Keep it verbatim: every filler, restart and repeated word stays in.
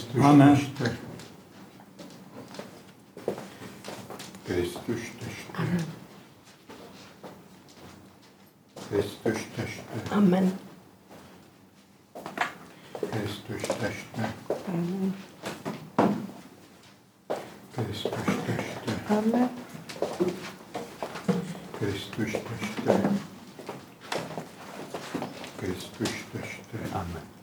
Krisztus Amen. teste. Krisztus teste. Amen. Krisztus teste. Amen. Krisztus teste. Amen. Krisztus teste. Amen. Krisztus teste. Krisztus teste. Amen.